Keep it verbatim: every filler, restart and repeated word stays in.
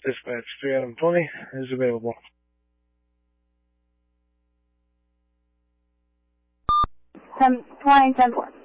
Dispatch three Adam twenty is available. ten twenty, ten four.